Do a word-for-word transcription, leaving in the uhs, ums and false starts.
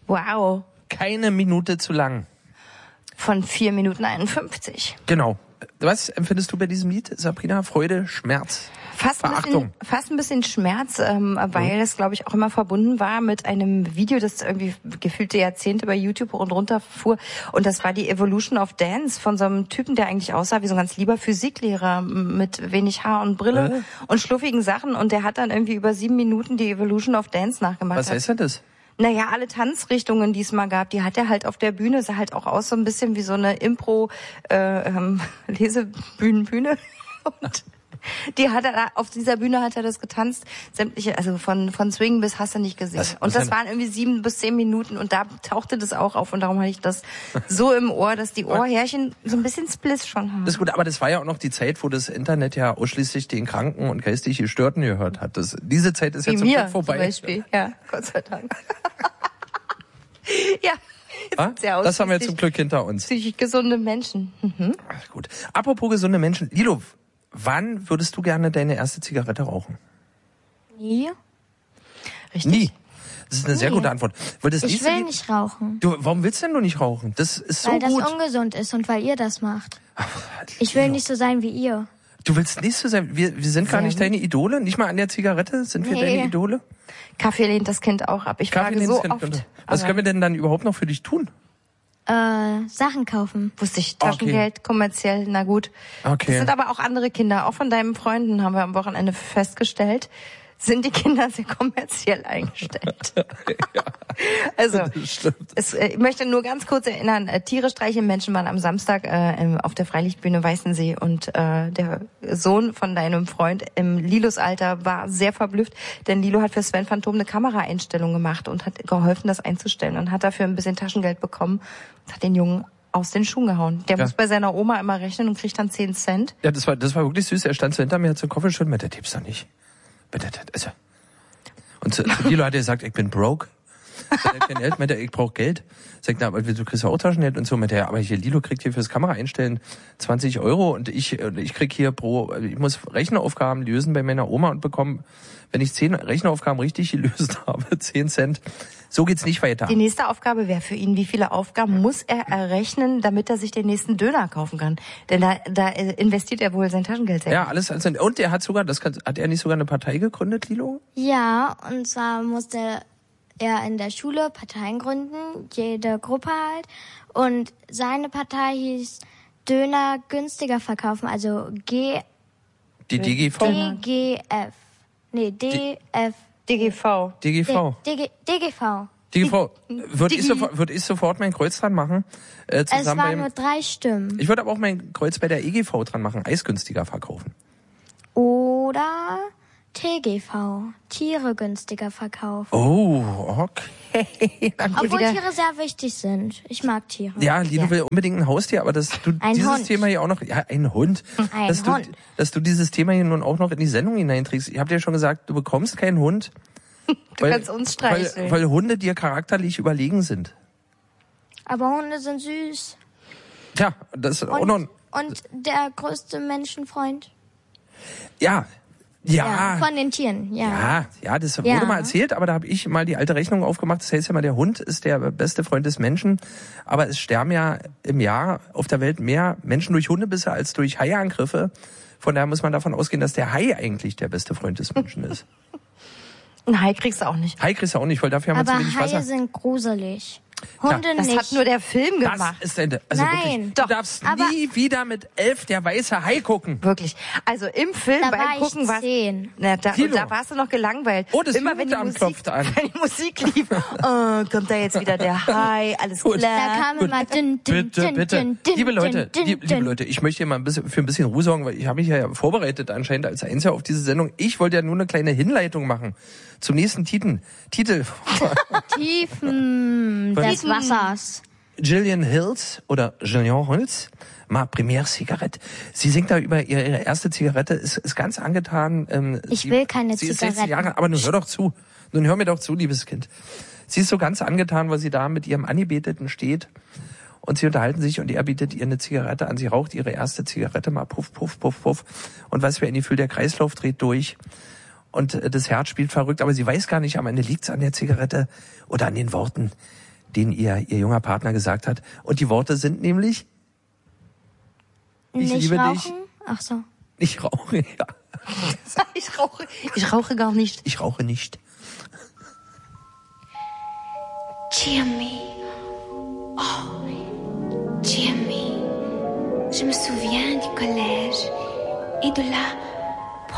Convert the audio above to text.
Wow. Keine Minute zu lang. Von vier Minuten einundfünfzig. Genau. Was empfindest du bei diesem Lied, Sabrina? Freude, Schmerz, fast ein Verachtung? Bisschen, fast ein bisschen Schmerz, ähm, weil mhm. es, glaube ich, auch immer verbunden war mit einem Video, das irgendwie gefühlte Jahrzehnte bei YouTube hoch und runter fuhr. Und das war die Evolution of Dance von so einem Typen, der eigentlich aussah wie so ein ganz lieber Physiklehrer mit wenig Haar und Brille äh? und schluffigen Sachen. Und der hat dann irgendwie über sieben Minuten die Evolution of Dance nachgemacht. Was heißt denn das? Naja, alle Tanzrichtungen, die es mal gab, die hat er halt auf der Bühne, sah halt auch aus so ein bisschen wie so eine Impro äh, ähm, Lesebühnenbühne. Und die hat er da, auf dieser Bühne hat er das getanzt, sämtliche, also von von Swing bis hast du nicht gesehen. Was, was und das waren irgendwie sieben bis zehn Minuten und da tauchte das auch auf und darum hatte ich das so im Ohr, dass die Ohrhärchen so ein bisschen Spliss schon haben. Das ist gut, aber das war ja auch noch die Zeit, wo das Internet ja ausschließlich den Kranken und geistig Gestörten gehört hat. Das, diese Zeit ist wie ja zum mir, Glück vorbei. Zum Beispiel. Ja, Gott sei Dank. Ja. Ah, das haben wir zum Glück hinter uns. Psychisch gesunde Menschen. Mhm. Ach, gut. Apropos gesunde Menschen, Lilo, wann würdest du gerne deine erste Zigarette rauchen? Nie. Richtig? Nie. Das ist eine Nie. sehr gute Antwort. Weil das ich will Lied, nicht rauchen. Du, warum willst denn du nicht rauchen? Das ist so weil gut. Weil das ungesund ist und weil ihr das macht. Ach, ich will nicht so sein wie ihr. Du willst nicht so sein. Wir, wir sind gar nicht deine Idole. Nicht mal an der Zigarette sind wir nee. deine Idole. Kaffee lehnt das Kind auch ab. Ich Kaffee frage so kind oft. Was können wir denn dann überhaupt noch für dich tun? Äh, Sachen kaufen. Wusste ich, Taschengeld, okay. kommerziell, na gut. Okay. Das sind aber auch andere Kinder. Auch von deinen Freunden haben wir am Wochenende festgestellt, sind die Kinder sehr kommerziell eingestellt. Ja, also, es, äh, ich möchte nur ganz kurz erinnern, äh, Tiere streicheln Menschen waren am Samstag äh, auf der Freilichtbühne Weißensee und äh, der Sohn von deinem Freund im Lilos Alter war sehr verblüfft, denn Lilo hat für Sven Phantom eine Kameraeinstellung gemacht und hat geholfen, das einzustellen und hat dafür ein bisschen Taschengeld bekommen und hat den Jungen aus den Schuhen gehauen. Der ja. muss bei seiner Oma immer rechnen und kriegt dann zehn Cent. Ja, das war das war wirklich süß. Er stand so hinter mir, hat so einen Kopf geschüttelt, mit der tippst doch nicht. Also. Und zu, zu Lilo hat er gesagt, ich bin broke. Er kein Geld, meinte er, ich brauche Geld. Sagt, na, aber du kriegst auch Taschengeld und so. Meinte er, aber hier, Lilo kriegt hier fürs Kamera einstellen zwanzig Euro und ich, ich krieg hier pro, ich muss Rechenaufgaben lösen bei meiner Oma und bekomme, wenn ich zehn Rechenaufgaben richtig gelöst habe, zehn Cent. So geht's nicht weiter. Die nächste Aufgabe wäre für ihn, wie viele Aufgaben muss er errechnen, damit er sich den nächsten Döner kaufen kann? Denn da, da investiert er wohl sein Taschengeld. Ja, alles. Also, und er hat sogar, das kann, hat er nicht sogar eine Partei gegründet, Lilo? Ja, und zwar musste er in der Schule Parteien gründen, jede Gruppe halt. Und seine Partei hieß Döner günstiger verkaufen, also G... Die D G V? D G F. Nee, D F. D G V. D G V. D G V. D G V. Würde ich, sofort, würd ich sofort mein Kreuz dran machen? Äh, zusammen es waren beim, nur drei Stimmen. Ich würde aber auch mein Kreuz bei der E G V dran machen, Eis günstiger verkaufen. Oder T G V, Tiere günstiger verkaufen. Oh, okay. Obwohl Tiere sehr wichtig sind. Ich mag Tiere. Ja, Lilo ja. will unbedingt ein Haustier, aber dass du ein dieses Hund. Thema hier auch noch, ja, ein Hund, ein dass Hund. du, dass du dieses Thema hier nun auch noch in die Sendung hineinträgst. Ich habe dir schon gesagt, du bekommst keinen Hund. Du weil, kannst uns streicheln. Weil, weil Hunde dir charakterlich überlegen sind. Aber Hunde sind süß. Ja, das ist auch und, noch... Und der größte Menschenfreund. Ja, Ja. ja. Von den Tieren, ja. Ja, ja, das ja. wurde mal erzählt, aber da habe ich mal die alte Rechnung aufgemacht. Das heißt ja mal, der Hund ist der beste Freund des Menschen. Aber es sterben ja im Jahr auf der Welt mehr Menschen durch Hundebisse als durch Haiangriffe. Von daher muss man davon ausgehen, dass der Hai eigentlich der beste Freund des Menschen ist. Ein Hai kriegst du auch nicht. Hai kriegst du auch nicht, weil dafür haben wir zu wenig Haie Wasser. Aber Haie sind gruselig. Hunde ja, das nicht. hat nur der Film gemacht. Das ist eine, also Nein, wirklich, doch, du darfst nie wieder mit elf der weiße Hai gucken. Wirklich. Also im Film da beim war Gucken ich warst zehn. Na, da, und da warst du noch gelangweilt. Oh, das immer wenn die, Musik, Musik, an. wenn die Musik lief, oh, kommt da jetzt wieder der Hai, alles klar. Da kam immer din, din, bitte, din, bitte. din, din, liebe Leute, din, liebe, liebe Leute, ich möchte hier mal ein bisschen, für ein bisschen Ruhe sorgen, weil ich habe mich ja vorbereitet anscheinend als Einziger auf diese Sendung. Ich wollte ja nur eine kleine Hinleitung machen zum nächsten Titel. Titel. Tiefen des Wassers. Gillian Hills oder Gillian Hills, ma première Zigarette. Sie singt da über ihre, ihre erste Zigarette, ist, ist ganz angetan. Ähm, ich sie, will keine sie Zigaretten. Ist sechzig Jahre, aber nun hör doch zu. Nun hör mir doch zu, liebes Kind. Sie ist so ganz angetan, weil sie da mit ihrem Angebeteten steht und sie unterhalten sich und er bietet ihr eine Zigarette an. Sie raucht ihre erste Zigarette mal puff, puff, puff, puff. Und was für ein Gefühl, der Kreislauf dreht durch. Und das Herz spielt verrückt, aber sie weiß gar nicht, am Ende liegt's an der Zigarette oder an den Worten. den ihr, ihr junger Partner gesagt hat. Und die Worte sind nämlich, ich Nicht liebe rauchen? dich. Ach so. Ich rauche, ja. Ich rauche, ich rauche gar nicht. Ich rauche nicht. Jimmy. Oh, Jimmy. Je me souviens du collège et de la